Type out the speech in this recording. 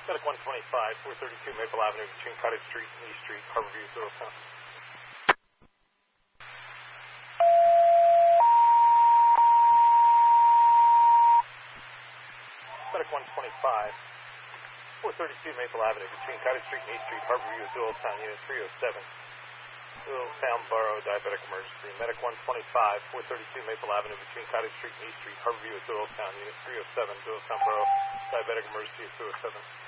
Medic 125, 432 Maple Avenue between Cottage Street and East Street, Harborview, Doylestown. Medic 125, 432 Maple Avenue between Cottage Street and East Street, Harborview, Doylestown, Unit 307. Doylestown Borough Diabetic Emergency. Medic 125, 432 Maple Avenue between Cottage Street and East Street, Harborview, Doylestown, Unit 307. Doylestown Borough Diabetic Emergency at 207.